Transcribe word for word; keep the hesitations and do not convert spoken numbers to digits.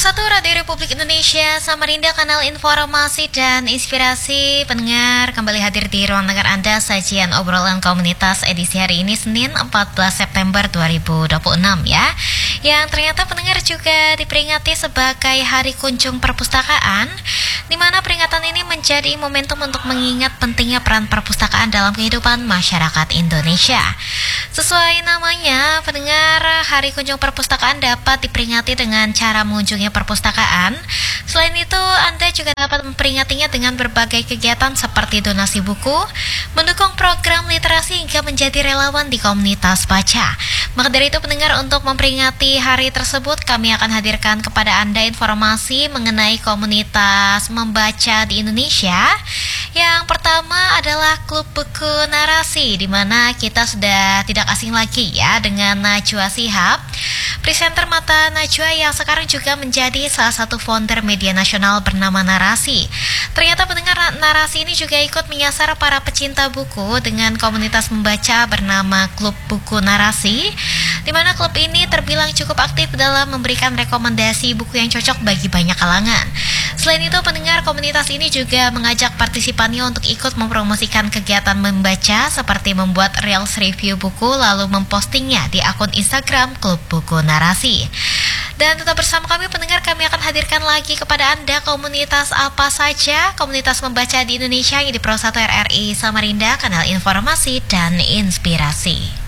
Satu Radio Republik Indonesia, Samarinda, kanal informasi dan inspirasi. Pendengar kembali hadir di ruang dengar Anda, sajian obrolan komunitas edisi hari ini Senin empat belas September dua ribu dua puluh enam ya. Yang ternyata pendengar juga diperingati sebagai Hari Kunjung Perpustakaan, di mana peringatan ini menjadi momentum untuk mengingat pentingnya peran perpustakaan dalam kehidupan masyarakat Indonesia. Sesuai namanya, pendengar, Hari Kunjung Perpustakaan dapat diperingati dengan cara mengunjungi perpustakaan. Selain itu, Anda juga dapat memperingatinya dengan berbagai kegiatan seperti donasi buku, mendukung program literasi hingga menjadi relawan di komunitas baca. Maka dari itu, pendengar, untuk memperingati hari tersebut, kami akan hadirkan kepada Anda informasi mengenai komunitas membaca di Indonesia. Yang pertama adalah Klub Buku Narasi, di mana kita sudah tidak asing lagi ya dengan Najwa Shihab, presenter Mata Najwa yang sekarang juga menjadi salah satu founder media nasional bernama Narasi. Ternyata pendengar, Narasi ini juga ikut menyasar para pecinta buku dengan komunitas membaca bernama Klub Buku Narasi, di mana klub ini terbilang cukup aktif dalam memberikan rekomendasi buku yang cocok bagi banyak kalangan. Selain itu, pendengar, komunitas ini juga mengajak partisipannya untuk ikut mempromosikan kegiatan membaca seperti membuat reels review buku lalu mempostingnya di akun Instagram Klub Buku Narasi. Dan tetap bersama kami, pendengar, kami akan hadirkan lagi kepada Anda komunitas apa saja komunitas membaca di Indonesia yang di Pro satu R R I Samarinda, kanal informasi dan inspirasi.